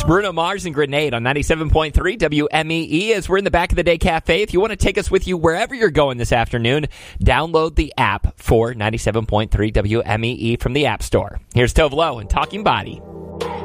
Bruno Mars and Grenade on 97.3 WMEE as we're in the Back of the Day Cafe. If you want to take us with you wherever you're going this afternoon, download the app for 97.3 WMEE from the App Store. Here's Tove Lo and Talking Body.